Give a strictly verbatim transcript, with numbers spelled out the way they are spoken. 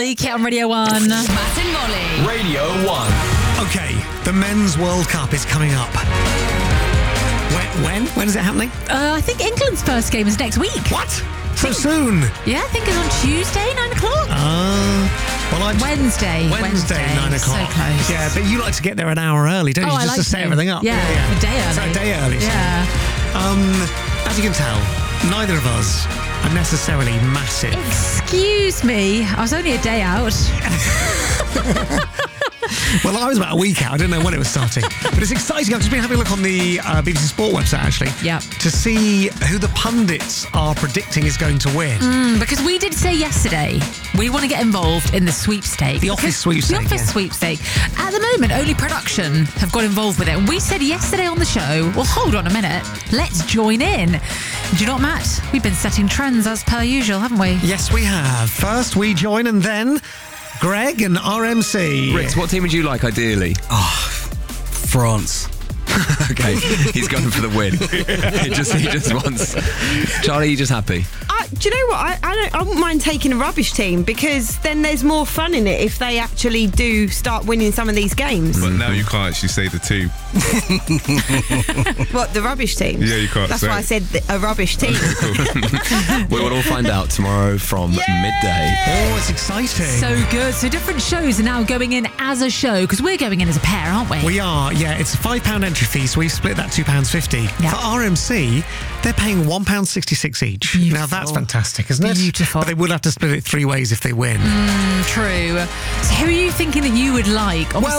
Kit on Radio one. Matt and Molly. Radio one. Okay, the Men's World Cup is coming up. When? When, when is it happening? Uh, I think England's first game is next week. What? So soon? Yeah, I think it's on Tuesday, nine o'clock. Uh, well, I Wednesday. Wednesday, Wednesday, nine o'clock. So close. Yeah, but you like to get there an hour early, don't you? Oh, I Just like to set to. everything up. Yeah, a day early. So a day early. so- Yeah. Um, as you can tell, neither of us are necessarily massive. Excuse me, I was only a day out. Well, I was about a week out. I didn't know when it was starting. But it's exciting. I've just been having a look on the uh, B B C Sport website, actually. Yep. To see who the pundits are predicting is going to win. Mm, because we did say yesterday, we want to get involved in the sweepstake. The office Because- sweepstake, The office yeah. sweepstake. At the moment, only production have got involved with it. And we said yesterday on the show, well, hold on a minute, let's join in. Do you know what, Matt? We've been setting trends as per usual, haven't we? Yes, we have. First, we join, and then Greg and R M C. Ritz, what team would you like ideally? France. Okay, he's going for the win. he just he just wants. Charlie, you just happy? I, do you know what? I, I don't. I wouldn't mind taking a rubbish team because then there's more fun in it if they actually do start winning some of these games. But now you can't actually say the team. What, the rubbish teams? Yeah, you can't That's say why I it. said th- a rubbish team. We will all find out tomorrow from midday. Oh, it's exciting. So good. So different shows are now going in as a show because we're going in as a pair, aren't we? We are, yeah. It's a five pound entry fee, so we've split that two pounds fifty. Yeah. For R M C, they're paying one pound sixty-six each. Beautiful. Now, that's fantastic, isn't it? Beautiful. But they will have to split it three ways if they win. True. So who are you thinking that you would like? Obviously,